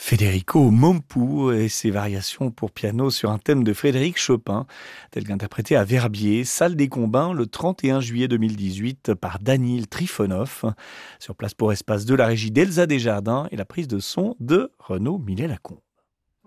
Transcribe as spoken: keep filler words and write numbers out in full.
Federico Mompou et ses variations pour piano sur un thème de Frédéric Chopin, tel qu'interprété à Verbier, salle des Combins, le trente et un juillet deux mille dix-huit par Daniil Trifonov. Sur place pour espace de la régie d'Elsa Desjardins et la prise de son de Renaud Millet-Lacombe.